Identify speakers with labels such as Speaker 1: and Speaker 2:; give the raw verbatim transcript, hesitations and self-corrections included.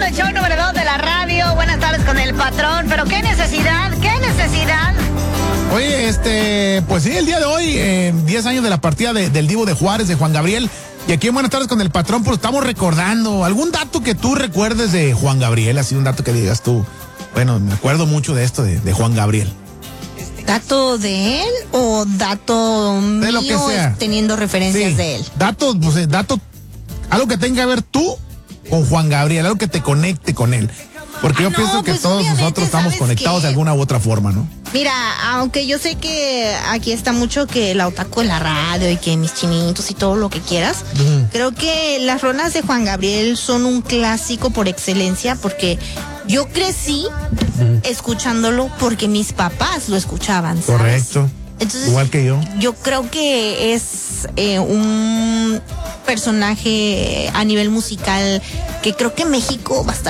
Speaker 1: el show número dos de la radio. Buenas tardes con el patrón. Pero qué necesidad, qué necesidad.
Speaker 2: Oye, este, pues sí, el día de hoy, eh, diez años de la partida de, del Divo de Juárez, de Juan Gabriel. Y aquí en Buenas tardes con el patrón, pues estamos recordando algún dato que tú recuerdes de Juan Gabriel, así un dato que digas tú. Bueno, me acuerdo mucho de esto de, de Juan Gabriel.
Speaker 1: ¿Dato de él o dato
Speaker 2: De lo
Speaker 1: mío
Speaker 2: que sea.
Speaker 1: teniendo referencias
Speaker 2: Sí,
Speaker 1: de él?
Speaker 2: Datos, pues, eh, dato, algo que tenga que ver tú con Juan Gabriel, algo que te conecte con él. Porque yo
Speaker 1: Ah, no,
Speaker 2: pienso que
Speaker 1: pues,
Speaker 2: todos
Speaker 1: obviamente,
Speaker 2: nosotros estamos
Speaker 1: ¿sabes
Speaker 2: conectados
Speaker 1: qué?
Speaker 2: de alguna u otra forma, ¿no?
Speaker 1: Mira, aunque yo sé que aquí está mucho que la otaku de la radio y que mis chinitos y todo lo que quieras,
Speaker 2: Ujú.
Speaker 1: creo que las rolas de Juan Gabriel son un clásico por excelencia porque yo crecí escuchándolo porque mis papás lo escuchaban, ¿sabes?
Speaker 2: Correcto.
Speaker 1: Entonces,
Speaker 2: Igual que yo.
Speaker 1: Yo creo que es eh, un personaje a nivel musical que creo que México va a estar